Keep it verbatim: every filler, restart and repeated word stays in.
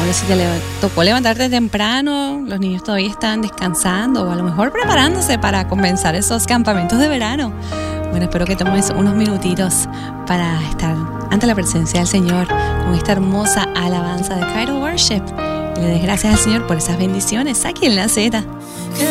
Bueno, si te le tocó levantarte temprano, los niños todavía están descansando o a lo mejor preparándose para comenzar esos campamentos de verano. Bueno, espero que tomes unos minutitos para estar ante la presencia del Señor con esta hermosa alabanza de Cairo Worship. Y le des gracias al Señor por esas bendiciones aquí en La Z.